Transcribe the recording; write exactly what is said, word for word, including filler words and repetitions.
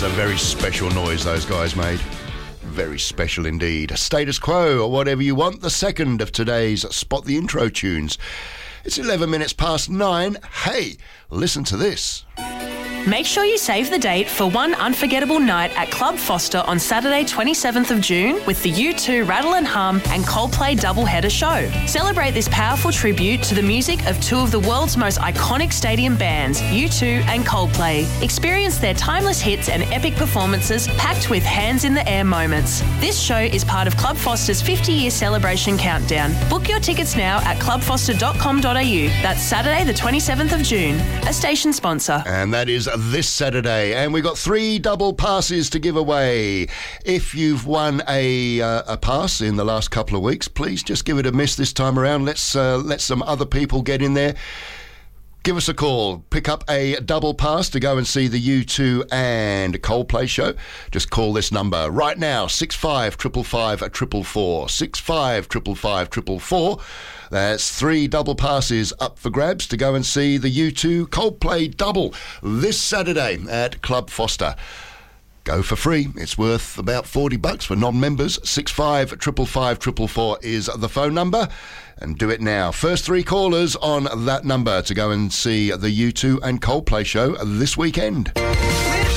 a very special noise those guys made. Very special indeed. Status Quo, or whatever you want, the second of today's Spot the Intro tunes. It's eleven minutes past nine. Hey, listen to this. Make sure you save the date for one unforgettable night at Club Foster on Saturday twenty-seventh of June with the U two Rattle and Hum and Coldplay doubleheader show. Celebrate this powerful tribute to the music of two of the world's most iconic stadium bands, U two and Coldplay. Experience their timeless hits and epic performances packed with hands in the air moments. This show is part of Club Foster's fifty-year celebration countdown. Book your tickets now at club foster dot com dot a u. That's Saturday the twenty-seventh of June, a station sponsor. And that is this Saturday, and we've got three double passes to give away. If you've won a uh, a pass in the last couple of weeks, please just give it a miss this time around. Let's uh, let some other people get in there. Give us a call. Pick up a double pass to go and see the U two and Coldplay show. Just call this number right now, six five five five five four four, six five five five five four four. That's three double passes up for grabs to go and see the U two Coldplay double this Saturday at Club Foster. Go for free. It's worth about forty bucks for non-members. six five five five five four four is the phone number. And do it now. First three callers on that number to go and see the U two and Coldplay show this weekend.